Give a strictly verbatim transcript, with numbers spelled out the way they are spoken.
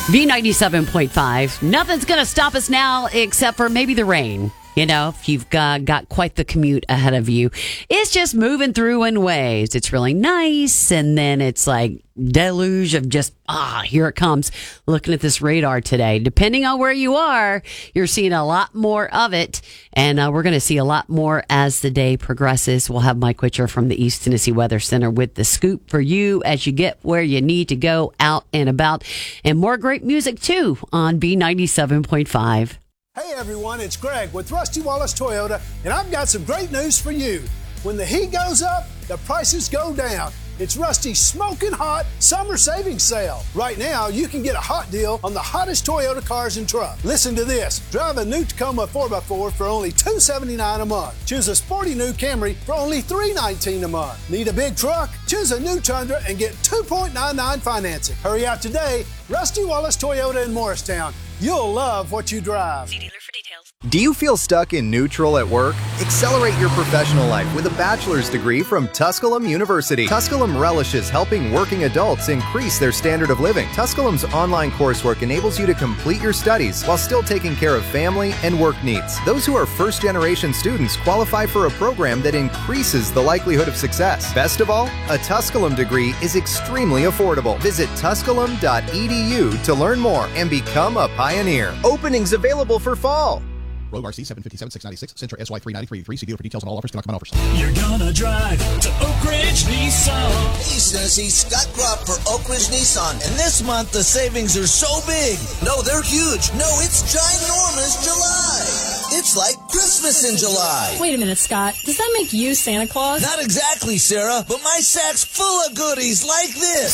B ninety-seven point five. Nothing's going to stop us now except for maybe the rain. You know, if you've got, got quite the commute ahead of you, it's just moving through in waves. It's really nice. And then it's like deluge of just, ah, here it comes. Looking at this radar today, depending on where you are, you're seeing a lot more of it. And uh, we're going to see a lot more as the day progresses. We'll have Mike Witcher from the East Tennessee Weather Center with the scoop for you as you get where you need to go out and about. And more great music, too, on B ninety-seven point five. Hey everyone, it's Greg with Rusty Wallace Toyota, and I've got some great news for you. When the heat goes up, the prices go down. It's Rusty's smoking hot summer savings sale. Right now, you can get a hot deal on the hottest Toyota cars and trucks. Listen to this. Drive a new Tacoma four by four for only two hundred seventy-nine dollars a month. Choose a sporty new Camry for only three hundred nineteen dollars a month. Need a big truck? Choose a new Tundra and get two point nine nine financing. Hurry out today. Rusty Wallace Toyota in Morristown. You'll love what you drive. See dealer for details. Do you feel stuck in neutral at work? Accelerate your professional life with a bachelor's degree from Tusculum University. Tusculum relishes helping working adults increase their standard of living. Tusculum's online coursework enables you to complete your studies while still taking care of family and work needs. Those who are first-generation students qualify for a program that increases the likelihood of success. Best of all, a Tusculum degree is extremely affordable. Visit tusculum dot e d u to learn more and become a pioneer. Openings available for fall. Rogue R C seven fifty-seven, six ninety-six, Sentra S Y three ninety-three, three. See dealer for details on all offers. Cannot come on offers. You're gonna drive to Oak Ridge Nissan. Hey, Tennessee, Scott Gropp for Oak Ridge Nissan. And this month, the savings are so big. No, they're huge. No, it's ginormous July. It's like Christmas in July. Wait a minute, Scott. Does that make you Santa Claus? Not exactly, Sarah, but my sack's full of goodies like this.